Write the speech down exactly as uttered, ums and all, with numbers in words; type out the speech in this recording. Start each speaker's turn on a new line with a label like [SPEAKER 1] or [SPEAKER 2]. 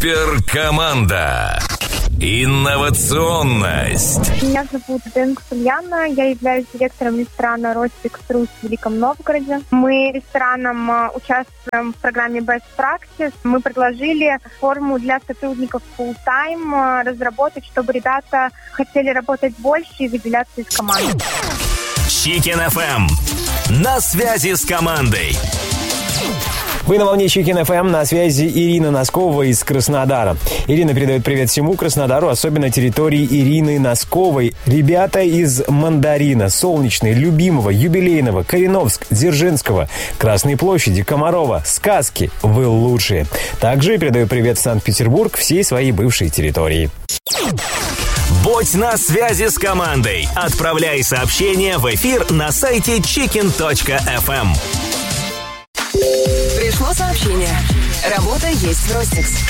[SPEAKER 1] Суперкоманда. Инновационность.
[SPEAKER 2] Меня зовут Денис Ульяна, я являюсь директором ресторана «Ростик Струс» в Великом Новгороде. Мы рестораном участвуем в программе Best Practice. Мы предложили форму для сотрудников full-time разработать, чтобы ребята хотели работать больше и выделяться из команды.
[SPEAKER 1] Chicken эф эм. На связи с командой.
[SPEAKER 3] Вы на волне Chicken эф эм, на связи Ирина Носкова из Краснодара. Ирина передает привет всему Краснодару, особенно территории Ирины Носковой. Ребята из Мандарина, Солнечной, Любимого, Юбилейного, Кореновск, Дзержинского, Красной площади, Комарова, Сказки. Вы лучшие. Также передаю привет в Санкт-Петербург, всей своей бывшей территории.
[SPEAKER 1] Будь на связи с командой. Отправляй сообщение в эфир на сайте chicken точка эф эм.
[SPEAKER 4] Пришло сообщение. Работа есть в Ростикс.